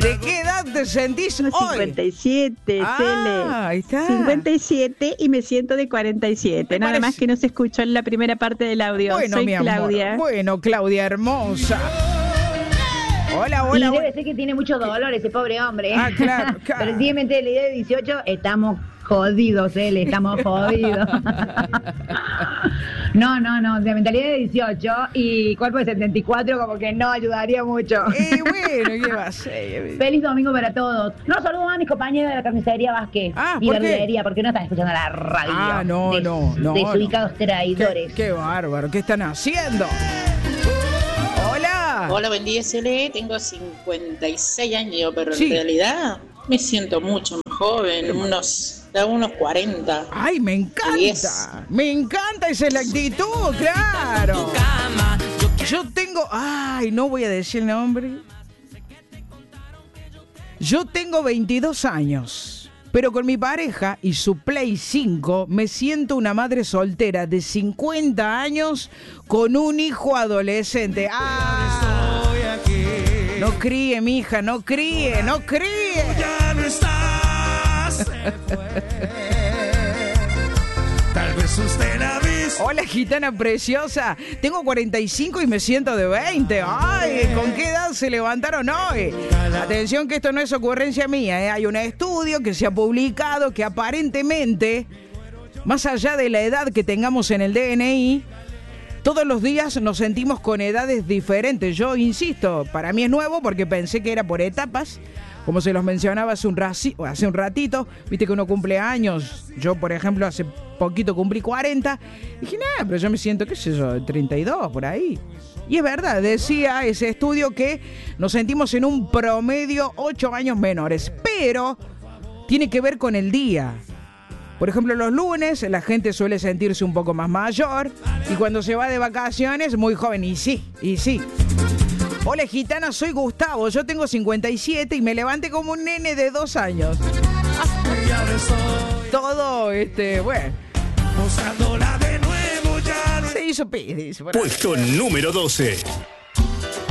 ¿De qué edad te sentís hoy? 57, ahí está. 57 y me siento de 47. Nada más que no se escuchó en la primera parte del audio. Bueno, soy mi Claudia. amor. Bueno, Claudia hermosa. Hola, Y hola. debe ser que tiene mucho dolor ese pobre hombre. Ah, claro. Pero si tiene de la idea de 18, estamos jodidos, estamos jodidos. No, de mentalidad de 18 y cuerpo de 74 como que no ayudaría mucho. Bueno, ¿qué va a ser? Feliz domingo para todos. No, saludo a mis compañeros de la carnicería Vázquez y ¿por qué? verdulería, porque no están escuchando la radio. No. Desubicados traidores. Qué bárbaro, ¿qué están haciendo? Hola. Hola, buen día, Cele. Tengo 56 años, pero Sí. en realidad me siento mucho más joven, unos 40. Ay, me encanta. 10. Me encanta, esa es la actitud, claro. Yo tengo... Ay, no voy a decir el nombre. Yo tengo 22 años, pero con mi pareja y su Play 5 me siento una madre soltera de 50 años con un hijo adolescente. ¡Ah! No críe, mija, no críe. Ya no estás. Tal vez usted la viste. Hola, gitana preciosa. Tengo 45 y me siento de 20. Ay, ¿con qué edad se levantaron hoy? Atención que esto no es ocurrencia mía, ¿eh? Hay un estudio que se ha publicado que aparentemente, más allá de la edad que tengamos en el DNI, todos los días nos sentimos con edades diferentes. Yo insisto, para mí es nuevo porque pensé que era por etapas. Como se los mencionaba hace un ratito, viste que uno cumple años. Yo, por ejemplo, hace poquito cumplí 40. Dije, nada, pero yo me siento, qué sé yo, 32, por ahí. Y es verdad, decía ese estudio que nos sentimos en un promedio 8 años menores. Pero tiene que ver con el día. Por ejemplo, los lunes la gente suele sentirse un poco más mayor. Y cuando se va de vacaciones, muy joven. Y sí. Hola, gitana, soy Gustavo. Yo tengo 57 y me levanté como un nene de 2 años. Todo, bueno. Buscándola de nuevo ya no. Se hizo pis, dice por ahí. Puesto número 12.